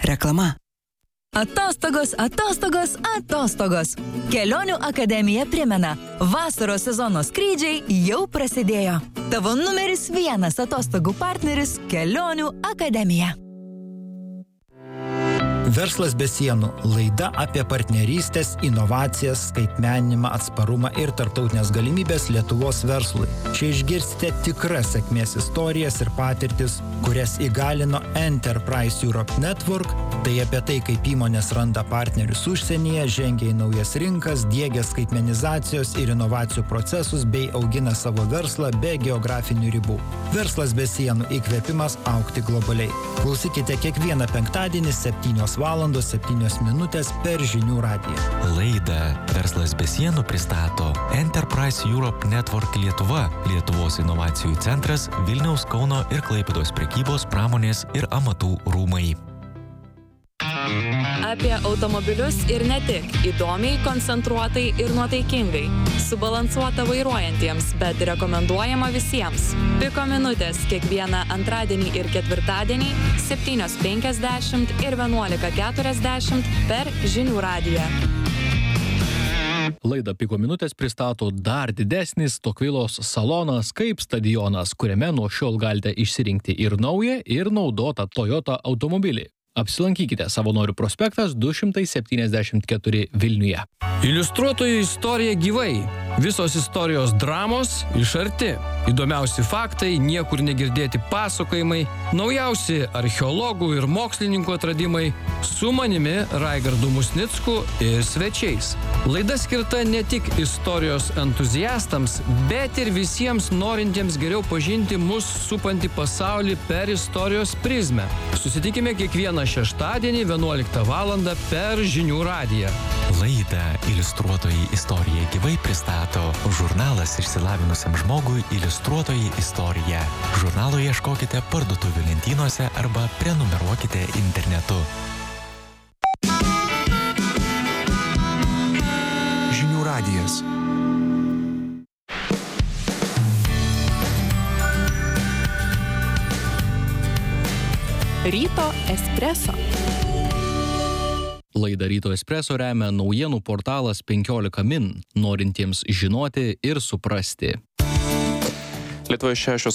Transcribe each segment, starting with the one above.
Reklama. Atostogos, atostogos, atostogos. Kelionių akademija primena, vasaros sezono skrydžiai jau prasidėjo. Tavo numeris 1 atostogų partneris – Kelionių akademija. Verslas be sienų – laida apie partnerystės, inovacijas, skaitmeninimą, atsparumą ir tarptautinės galimybės Lietuvos verslui. Čia išgirsite tikras sėkmės istorijas ir patirtis, kurias įgalino Enterprise Europe Network. Tai apie tai, kaip įmonės randa partnerius užsienyje, žengia į naujas rinkas, diegia skaitmenizacijos ir inovacijų procesus bei augina savo verslą be geografinių ribų. Verslas be sienų – įkvėpimas augti globaliai. Klausykite kiekvieną penktadienį 7:07 per Žinių radiją. Laidą Verslas be sienų pristato Enterprise Europe Network Lietuva, Lietuvos inovacijų centras, Vilniaus, Kauno ir Klaipėdos prekybos, pramonės ir amatų rūmai. Apie automobilius ir ne tik. Įdomiai, koncentruotai ir nuotaikingai. Subalansuota vairuojantiems, bet rekomenduojama visiems. Piko minutės kiekvieną antradienį ir ketvirtadienį 7:50 ir 11:40 per Žinių radiją. Laidą Piko minutės pristato dar didesnis Tokvilos salonas kaip stadionas, kuriame nuo šiol galite išsirinkti ir naują, ir naudotą Toyota automobilį. Apsilankykite Savanorių prospektas 274 Vilniuje. Iliustruotojų istorija gyvai. Visos istorijos dramos iš arti. Įdomiausi faktai, niekur negirdėti pasakojimai, naujausi archeologų ir mokslininkų atradimai, su manimi Raigardu Musnicku ir svečiais. Laida skirta ne tik istorijos entuziastams, bet ir visiems norintiems geriau pažinti mus supantį pasaulį per istorijos prizmę. Susitikime kiekvieną šeštadienį 11 val. Per Žinių radiją. Laidą Iliustruotojai istorija gyvai pristato žurnalas išsilavinusiam žmogui Iliustruotojai istorija. Žurnalo ieškokite parduotuvių lentynose arba prenumeruokite internetu. Žinių radijas. Ryto espreso. Laidą Ryto espreso remia naujienų portalas 15 min, norintiems žinoti ir suprasti. Lietuvoje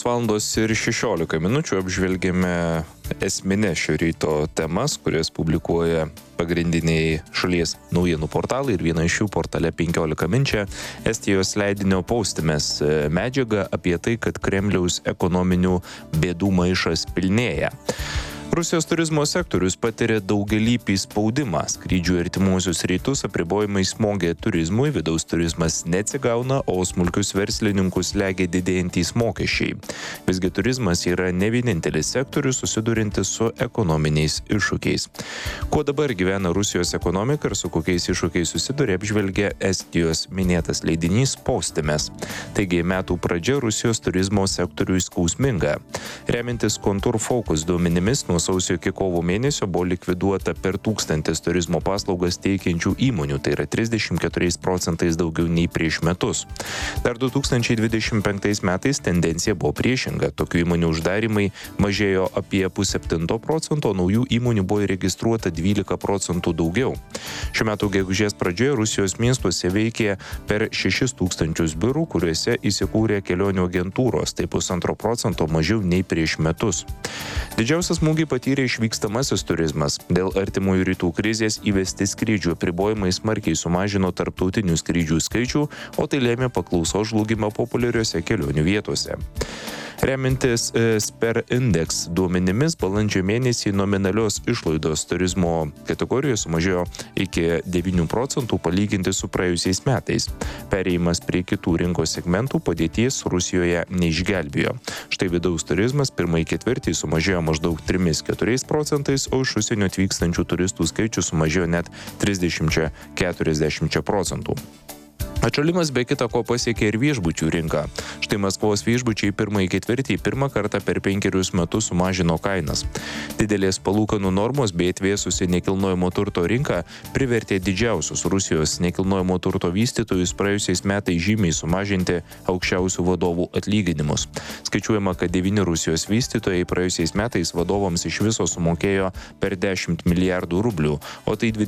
6:16 apžvelgėme esminės šio ryto temas, kurias publikuoja pagrindiniai šalies naujienų portalai ir viena iš jų portale 15 min čia Estijos leidinio Postimes medžiaga apie tai, kad Kremliaus ekonominių bėdų maišas pilnėja. Rusijos turizmo sektorius patiria daugelįpį spaudimą. Skrydžių į artimuosius rytus apribojimai smogė turizmui, vidaus turizmas neatsigauna, o smulkius verslininkus slegia didėjantys mokesčiai. Visgi turizmas yra ne vienintelis sektorius susidurintis su ekonominiais iššūkiais. Kuo dabar gyvena Rusijos ekonomika ir su kokiais iššūkiais susiduria, apžvelgia Estijos minėtas leidinys Postimes. Taigi metų pradžia Rusijos turizmo sektoriui skausminga. Remiantis Kontur Focus duomenimis, nuo sausio iki kovo mėnesio buvo likviduota per 1000 turizmo paslaugas teikiančių įmonių, tai yra 34% daugiau nei prieš metus. Dar 2025 metais tendencija buvo priešinga. Tokių įmonių uždarimai mažėjo apie 0,7%, naujų įmonių buvo įregistruota 12% daugiau. Šiuo metu gegužės pradžioje Rusijos miestuose veikė per 6000 biurų, kuriuose įsikūrė kelionių agentūros, tai 1,5% mažiau nei prieš metus. Didžiausias smūgį patyrė išvykstamasis turizmas. Dėl artimųjų rytų krizės įvesti skrydžių apribojimai smarkiai sumažino tarptautinių skrydžių skaičių, o tai lėmė paklausos žlugimą populiariuose kelionių vietose. Remintis Sper Index duomenimis, balandžio mėnesį nominalios išlaidos turizmo kategorijoje sumažėjo iki 9% palyginti su praėjusiais metais. Perėjimas prie kitų rinkos segmentų padėties Rusijoje neišgelbėjo. Štai vidaus turizmas pirmąjį ketvirtį sumažėjo maždaug 3-4%, o iš užsienio atvykstančių turistų skaičius sumažėjo net 30-40%. Atšalimas be kita ko pasiekė ir viešbučių rinką. Štai Maskvos viešbučiai pirmąjį ketvirtį pirmą kartą per 5 metus sumažino kainas. Didelės palūkanų normos bei atvėsusi nekilnojamo turto rinka privertė didžiausius Rusijos nekilnojamo turto vystytojus praėjusiais metais žymiai sumažinti aukščiausių vadovų atlyginimus. Skaičiuojama, kad 9 Rusijos vystytojai praėjusiais metais vadovams iš viso sumokėjo per 10 milijardų rublių, o tai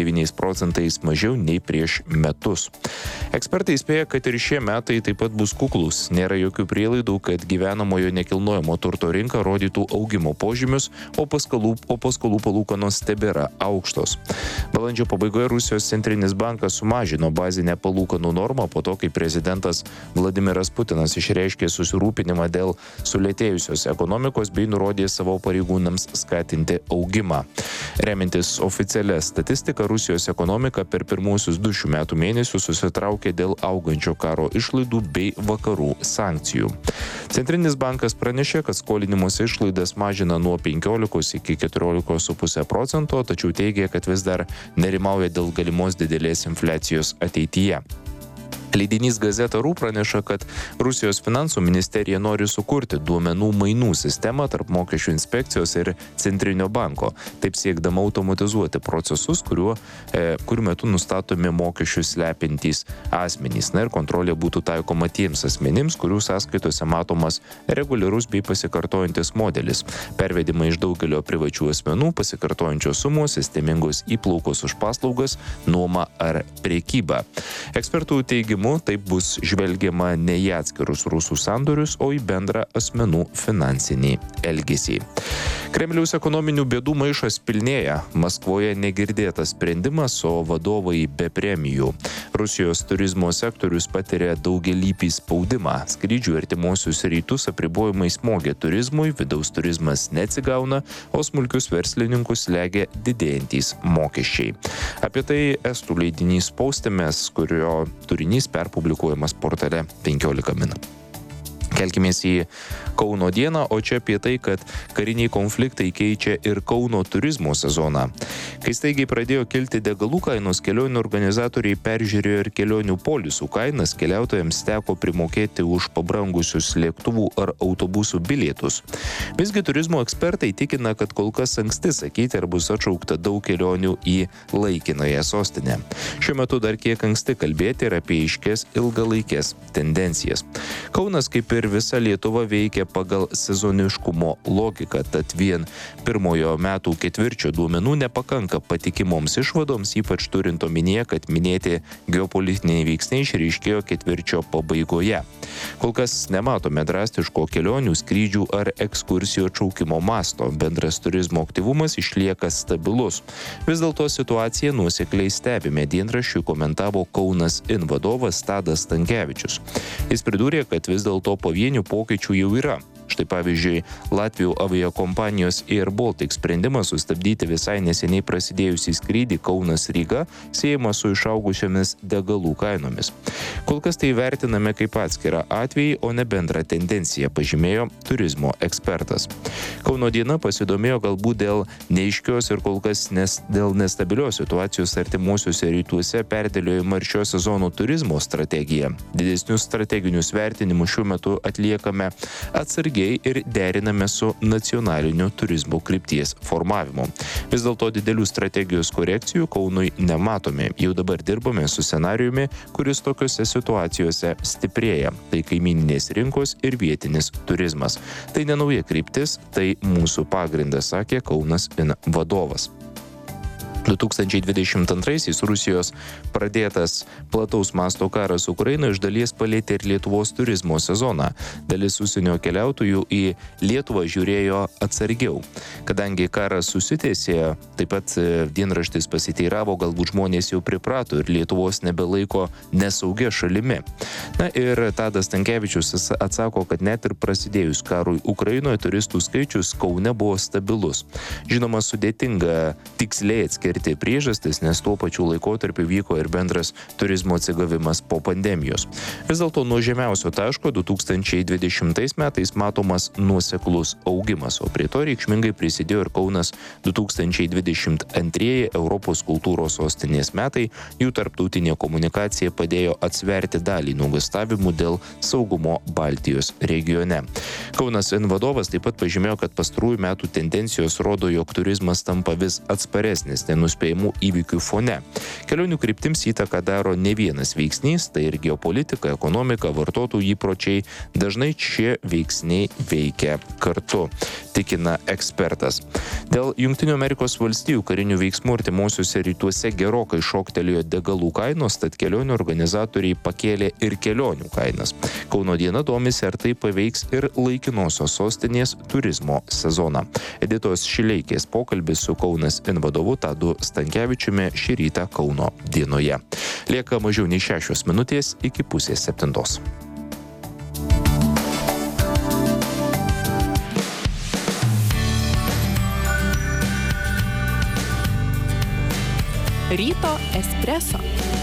29% mažiau nei prieš metus. Ekspertai įspėja, kad ir šie metai taip pat bus kuklus. Nėra jokių prielaidų, kad gyvenamojo nekilnojamo turto rinka rodytų augimo požymius, o paskolų palūkanos tebėra aukštos. Balandžio pabaigoje Rusijos centrinis bankas sumažino bazinę palūkanų normą po to, kai prezidentas Vladimiras Putinas išreiškė susirūpinimą dėl sulėtėjusios ekonomikos bei nurodė savo pareigūnams skatinti augimą. Remiantis oficialia statistika, Rusijos ekonomika per pirmuosius 2 šių metų mėnesius susitraukė dėl augančio karo išlaidų bei vakarų sankcijų. Centrinis bankas pranešė, kad skolinimosi išlaidas mažina nuo 15 iki 14,5%, tačiau teigia, kad vis dar nerimauja dėl galimos didelės infliacijos ateityje. Leidinys Gazeta.ru praneša, kad Rusijos finansų ministerija nori sukurti duomenų mainų sistemą tarp mokesčių inspekcijos ir centrinio banko, taip siekdama automatizuoti procesus, kurių metu nustatomi mokesčius slepiantys asmenys. Ir kontrolė būtų taikoma tiems asmenims, kurių sąskaitose matomas reguliarus bei pasikartojantis modelis. Pervedimai iš daugelio privačių asmenų, pasikartojančios sumos, sistemingos įplaukos už paslaugas, nuomą ar prekybą. Ekspertų teigimu, taip bus žvelgiama ne į atskirus rusų sandorius, o į bendrą asmenų finansinį elgesį. Kremliaus ekonominių bėdų maišas pilnėja. Maskvoje negirdėtas sprendimas, o vadovai be premijų. Rusijos turizmo sektorius patiria daugelįpį spaudimą. Skrydžių artimuosius rytus apribojimai smogia turizmui, vidaus turizmas neatsigauna, o smulkius verslininkus slegia didėjantys mokesčiai. Apie tai estų leidinys Postimes, kurio turinys perpublikuojamas portale 15 min. Kelkimės į Kauno dieną, o čia apie tai, kad kariniai konfliktai keičia ir Kauno turizmo sezoną. Kai staigiai pradėjo kilti degalų kainos, kelionių organizatoriai peržiūrėjo ir kelionių polisų kainas, keliautojams teko primokėti už pabrangusius lėktuvų ar autobusų bilietus. Visgi turizmo ekspertai tikina, kad kol kas anksti sakyti, ar bus atšaukta daug kelionių į laikinąją sostinę. Šiuo metu dar kiek anksti kalbėti ir apie aiškias ilgalaikės tendencijas. Kaunas, kaip ir visa Lietuva, veikia pagal sezoniškumo logiką, tad vien pirmojo metų ketvirčio duomenų nepakanka patikimoms išvadoms, ypač turint omenyje, kad minėti geopolitiniai veiksniai išryškėjo ketvirčio pabaigoje. Kol kas nematome drastiško kelionių, skrydžių ar ekskursijų atšaukimo masto. Bendras turizmo aktyvumas išlieka stabilus. Vis dėlto situaciją nuosekliai stebime, dienraščiui komentavo Kaunas In vadovas Tadas Stankevičius. Jis pridūrė, kad vis dėlto pavienių pokyčių jau yra. Štai pavyzdžiui, Latvijų aviakompanijos Air Baltic sprendimas sustabdyti visai neseniai prasidėjusį skrydį Kaunas-Ryga siejama su išaugusiamis degalų kainomis. Kol kas tai vertiname kaip atskirą atvejį, o ne bendrą tendenciją, pažymėjo turizmo ekspertas. Kauno diena pasidomėjo galbūt dėl neaiškios ir kol kas dėl nestabilios situacijos artimuosiuose rytuose perdėliojama ir šio sezono turizmo strategija. Didesnius strateginius vertinimus šiuo metu atliekame atsargiai ir deriname su nacionaliniu turizmo krypties formavimu. Vis dėlto didelių strategijos korekcijų Kaunui nematome. Jau dabar dirbame su scenarijumi, kuris tokiuose situacijose stiprėja. Tai kaimyninės rinkos ir vietinis turizmas. Tai nenauja kryptis, tai mūsų pagrindas, sakė Kaunas In vadovas. 2022 Rusijos pradėtas plataus masto karas Ukrainoje iš dalies palietė ir Lietuvos turizmo sezoną. Dalis užsienio keliautojų į Lietuvą žiūrėjo atsargiau. Kadangi karas susitęsė, taip pat dienraštis pasiteiravo, galbūt žmonės jau priprato ir Lietuvos nebelaiko nesaugia šalimi. Na ir Tadas Stankevičius atsako, kad net ir prasidėjus karui Ukrainoje turistų skaičius Kaune buvo stabilus. Žinoma, sudėtinga tiksliai atskirti ištirti priežastis, nes tuo pačiu laikotarpiu vyko ir bendras turizmo atsigavimas po pandemijos. Vis dėlto nuo žemiausio taško 2020 metais matomas nuoseklus augimas, o prie to reikšmingai prisidėjo ir Kaunas 2022 Europos kultūros sostinės metai, jų tarptautinė komunikacija padėjo atsverti dalį nuogąstavimų dėl saugumo Baltijos regione. Kaunas N vadovas taip pat pažymėjo, kad pastarųjų metų tendencijos rodo, jog turizmas tampa vis atsparesnis nenuspėjamų įvykių fone. Kelionių kryptims įtaką daro ne vienas veiksnys, tai ir geopolitika, ekonomika, vartotojų įpročiai. Dažnai šie veiksniai veikia kartu, tikina ekspertas. Dėl Jungtinių Amerikos valstijų karinių veiksmų artimuosiuose rytuose gerokai šoktelėjo degalų kainos, tad kelionių organizatoriai pakėlė ir kelionių kainas. Kauno diena domisi, ar tai paveiks ir laikinosios sostinės turizmo sezoną. Editos Šileikės pokalbis su Kaunas N vadovu Tadu Stankevičiumi šį rytą Kauno dienoje. Lieka mažiau nei 6 minutės iki 6:30. Ryto espreso.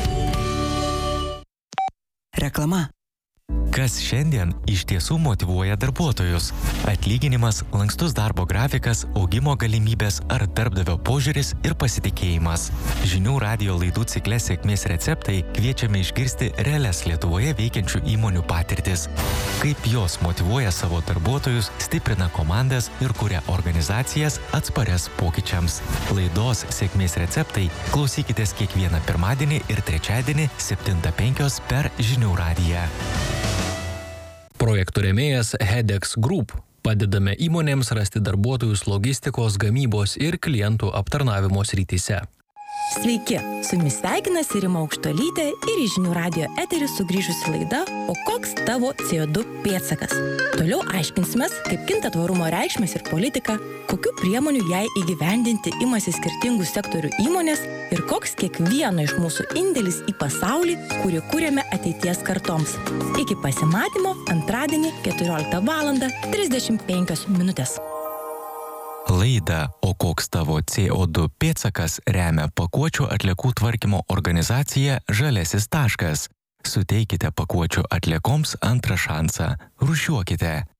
Reklama. Kas šiandien iš tiesų motyvuoja darbuotojus? Atlyginimas, lankstus darbo grafikas, augimo galimybės ar darbdavio požiūris ir pasitikėjimas. Žinių radijo laidų cikle Sėkmės receptai kviečiame išgirsti realias Lietuvoje veikiančių įmonių patirtis. Kaip jos motyvuoja savo darbuotojus, stiprina komandas ir kuria organizacijas atsparias pokyčiams. Laidos Sėkmės receptai klausykitės kiekvieną pirmadienį ir trečiadienį 7:05 per Žinių radiją. Projektų rėmėjas Hedex Group. Padedame įmonėms rasti darbuotojus logistikos, gamybos ir klientų aptarnavimo srityse. Sveiki, su jumis sveikinasi Rima Aukštuolytė ir į Žinių radijo eterį sugrįžusi laida O koks tavo CO2 pėdsakas? Toliau aiškinsimės, kaip kinta tvarumo reikšmės ir politika, kokių priemonių jai įgyvendinti imasi skirtingų sektorių įmonės ir koks kiekvieno iš mūsų indėlis į pasaulį, kurį kūrėme ateities kartoms. Iki pasimatymo antradienį 14:35. Laidą O koks tavo CO2 pėdsakas remia pakuočių atliekų tvarkymo organizacija Žaliasis taškas. Suteikite pakuočių atliekoms antrą šansą. Rūšiuokite.